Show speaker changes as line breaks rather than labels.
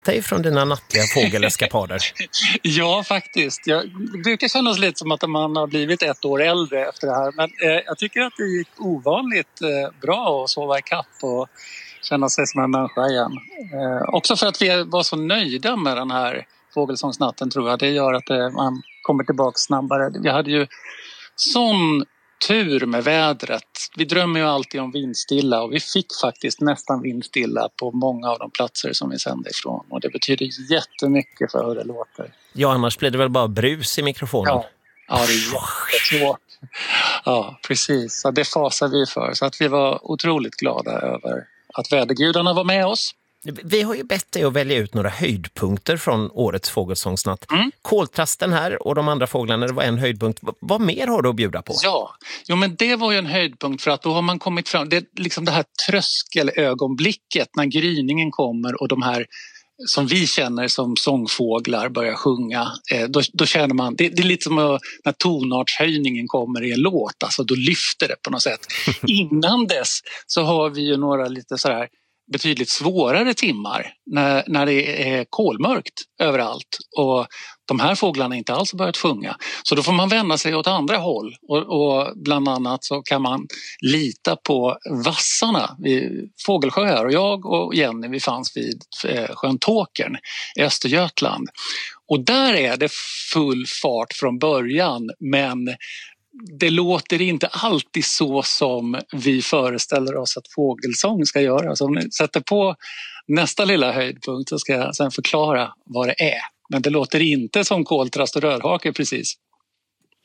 dig från dina nattliga fågeleskapader?
Ja, faktiskt. Det brukar kännas lite som att man har blivit ett år äldre efter det här. Men jag tycker att det gick ovanligt bra att sova i kapp och känna sig som en människa igen. Också för att vi var så nöjda med den här fågelsångsnatten, tror jag. Det gör att man kommer tillbaka snabbare. Vi hade ju sån tur med vädret. Vi drömmer ju alltid om vindstilla och vi fick faktiskt nästan vindstilla på många av de platser som vi sände ifrån. Och det betyder jättemycket för hur det låter.
Ja, annars blir det väl bara brus i mikrofonen.
Ja, det är jättesvårt. Ja, precis. Så det fasar vi för. Så att vi var otroligt glada över att vädergudarna var med oss.
Vi har ju bett dig att välja ut några höjdpunkter från årets fågelsångsnatt. Koltrasten här och de andra fåglarna, det var en höjdpunkt. Vad mer har du att bjuda på?
Ja, men det var ju en höjdpunkt för att då har man kommit fram. Det är liksom det här tröskelögonblicket när gryningen kommer och de här som vi känner som sångfåglar börjar sjunga. Då känner man, det är lite som när tonartshöjningen kommer i en låt. Alltså då lyfter det på något sätt. Innan dess så har vi ju några lite så här betydligt svårare timmar när det är kolmörkt överallt och de här fåglarna inte alls börjat sjunga. Så då får man vända sig åt andra håll och bland annat så kan man lita på vassarna vid Fågelsjöar. Och jag och Jenny, vi fanns vid sjön Tåkern i Östergötland. Och där är det full fart från början, men det låter inte alltid så som vi föreställer oss att fågelsång ska göra. Så om ni sätter på nästa lilla höjdpunkt så ska jag sen förklara vad det är. Men det låter inte som koltrast och rörhake precis.